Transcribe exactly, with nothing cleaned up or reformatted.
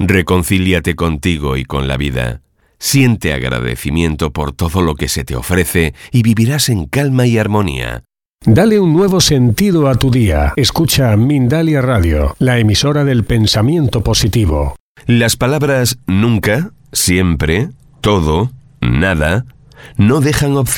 Reconcíliate contigo y con la vida. Siente agradecimiento por todo lo que se te ofrece y vivirás en calma y armonía. Dale un nuevo sentido a tu día. Escucha Mindalia Radio, la emisora del pensamiento positivo. Las palabras nunca, siempre, todo, nada, no dejan opción.